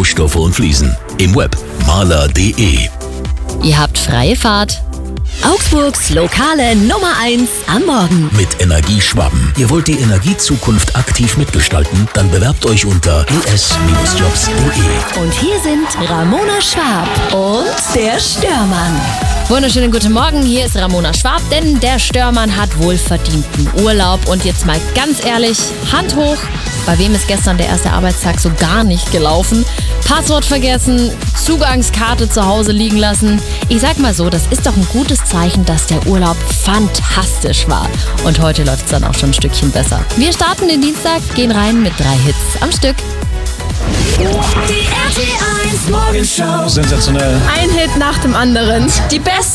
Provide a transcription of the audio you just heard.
Baustoffe und Fliesen. Im Web maler.de. Ihr habt freie Fahrt. Augsburgs lokale Nummer 1 am Morgen. Mit Energieschwaben. Ihr wollt die Energiezukunft aktiv mitgestalten? Dann bewerbt euch unter es-jobs.de. Und hier sind Ramona Schwab und der Störmann. Wunderschönen guten Morgen, hier ist Ramona Schwab, denn der Störmann hat wohlverdienten Urlaub. Und jetzt mal ganz ehrlich, Hand hoch, bei wem ist gestern der erste Arbeitstag so gar nicht gelaufen? Passwort vergessen, Zugangskarte zu Hause liegen lassen. Ich sag mal so, das ist doch ein gutes Zeichen, dass der Urlaub fantastisch war. Und heute läuft es dann auch schon ein Stückchen besser. Wir starten den Dienstag, gehen rein mit 3 Hits am Stück. Die RT1 Morgenshow. Sensationell. Ein Hit nach dem anderen. Die besten